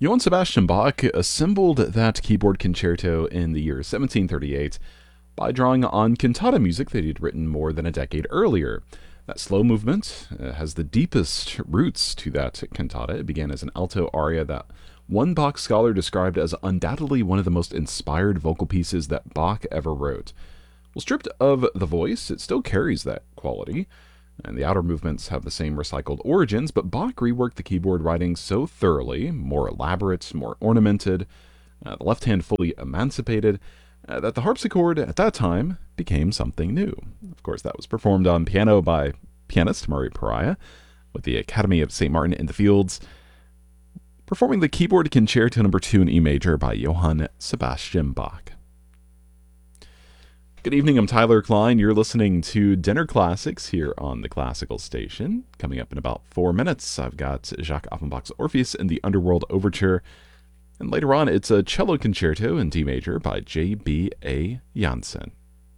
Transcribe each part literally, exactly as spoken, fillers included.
Johann Sebastian Bach assembled that keyboard concerto in the year seventeen thirty-eight by drawing on cantata music that he'd written more than a decade earlier. That slow movement uh, has the deepest roots to that cantata. It began as an alto aria that one Bach scholar described as undoubtedly one of the most inspired vocal pieces that Bach ever wrote. Well, stripped of the voice, it still carries that quality, and the outer movements have the same recycled origins, but Bach reworked the keyboard writing so thoroughly, more elaborate, more ornamented, uh, the left hand fully emancipated, uh, that the harpsichord at that time became something new. Of course, that was performed on piano by pianist Murray Pariah, with the Academy of Saint Martin in the Fields, performing the keyboard concerto number two in E major by Johann Sebastian Bach. Good evening, I'm Tyler Klein. You're listening to Dinner Classics here on the Classical Station. Coming up in about four minutes, I've got Jacques Offenbach's Orpheus and the Underworld Overture. And later on, it's a cello concerto in D major by J B A Janssen.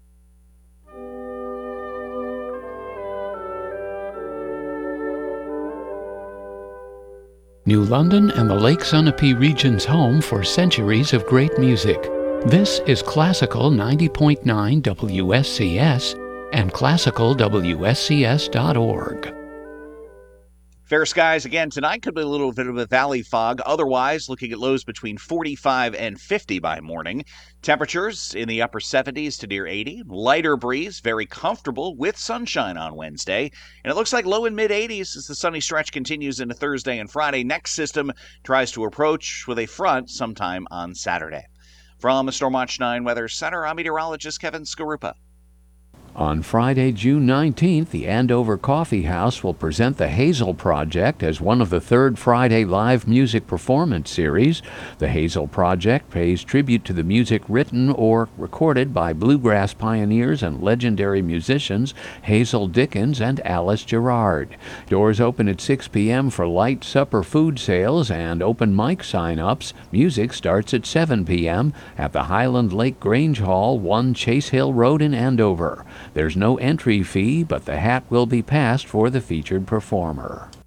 New London and the Lake Sunapee region's home for centuries of great music. This is Classical ninety point nine W S C S and classical W S C S dot org. Fair skies again tonight. Could be a little bit of a valley fog. Otherwise, looking at lows between forty-five and fifty by morning. Temperatures in the upper seventies to near eighty. Lighter breeze, very comfortable with sunshine on Wednesday. And it looks like low and mid eighties as the sunny stretch continues into Thursday and Friday. Next system tries to approach with a front sometime on Saturday. From the Stormwatch nine Weather Center, I'm meteorologist Kevin Skarupa. On Friday, June nineteenth, the Andover Coffee House will present the Hazel Project as one of the third Friday live music performance series. The Hazel Project pays tribute to the music written or recorded by bluegrass pioneers and legendary musicians Hazel Dickens and Alice Gerrard. Doors open at six p.m. for light supper food sales and open mic sign-ups. Music starts at seven p.m. at the Highland Lake Grange Hall, one Chase Hill Road in Andover. There's no entry fee, but the hat will be passed for the featured performer.